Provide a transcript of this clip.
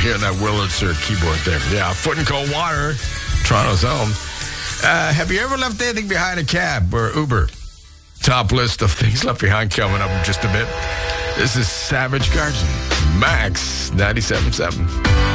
hearing that Wurlitzer keyboard there. Yeah, Foot and Cold Water, Toronto's home. Have you ever left anything behind a cab or Uber? Top list of things left behind coming up in just a bit. This is Savage Garden, Max 97.7.